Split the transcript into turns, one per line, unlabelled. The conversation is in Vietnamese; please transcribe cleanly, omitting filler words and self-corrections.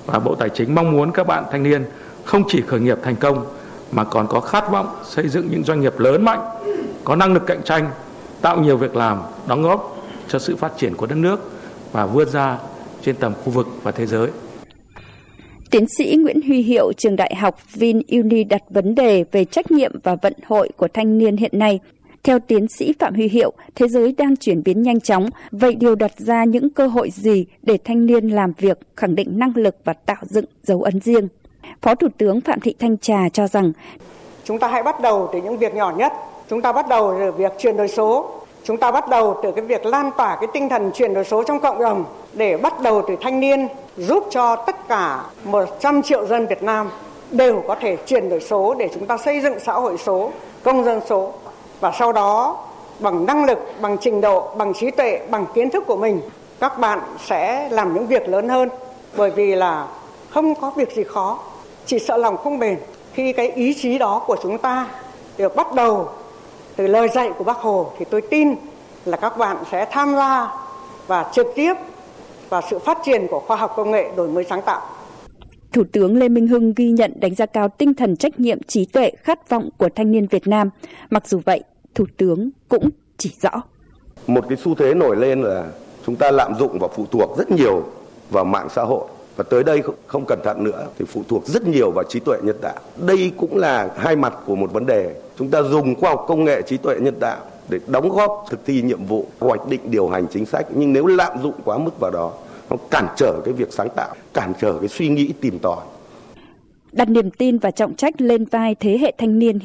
Và Bộ Tài chính mong muốn các bạn thanh niên không chỉ khởi nghiệp thành công mà còn có khát vọng xây dựng những doanh nghiệp lớn mạnh, có năng lực cạnh tranh, tạo nhiều việc làm, đóng góp cho sự phát triển của đất nước và vươn ra trên tầm khu vực và thế giới.
Tiến sĩ Nguyễn Huy Hiệu, trường đại học VinUni đặt vấn đề về trách nhiệm và vận hội của thanh niên hiện nay. Theo tiến sĩ Phạm Huy Hiệu, thế giới đang chuyển biến nhanh chóng, vậy điều đặt ra những cơ hội gì để thanh niên làm việc, khẳng định năng lực và tạo dựng dấu ấn riêng? Phó Thủ tướng Phạm Thị Thanh Trà cho rằng,
chúng ta hãy bắt đầu từ những việc nhỏ nhất, chúng ta bắt đầu từ việc chuyển đổi số, chúng ta bắt đầu từ cái việc lan tỏa cái tinh thần chuyển đổi số trong cộng đồng để bắt đầu từ thanh niên, giúp cho tất cả 100 triệu dân Việt Nam đều có thể chuyển đổi số để chúng ta xây dựng xã hội số, công dân số. Và sau đó bằng năng lực, bằng trình độ, bằng trí tuệ, bằng kiến thức của mình, các bạn sẽ làm những việc lớn hơn. Bởi vì là không có việc gì khó, chỉ sợ lòng không bền. Khi cái ý chí đó của chúng ta được bắt đầu từ lời dạy của Bác Hồ thì tôi tin là các bạn sẽ tham gia và trực tiếp vào sự phát triển của khoa học công nghệ, đổi mới sáng tạo.
Thủ tướng Lê Minh Hưng ghi nhận, đánh giá cao tinh thần trách nhiệm, trí tuệ, khát vọng của thanh niên Việt Nam. Mặc dù vậy, Thủ tướng cũng chỉ rõ.
Một cái xu thế nổi lên là chúng ta lạm dụng và phụ thuộc rất nhiều vào mạng xã hội. Và tới đây không cẩn thận nữa thì phụ thuộc rất nhiều vào trí tuệ nhân tạo. Đây cũng là hai mặt của một vấn đề. Chúng ta dùng khoa học công nghệ, trí tuệ nhân tạo để đóng góp thực thi nhiệm vụ, hoạch định điều hành chính sách. Nhưng nếu lạm dụng quá mức vào đó, nó cản trở cái việc sáng tạo, cản trở cái suy nghĩ tìm tòi.
Đặt niềm tin và trọng trách lên vai thế hệ thanh niên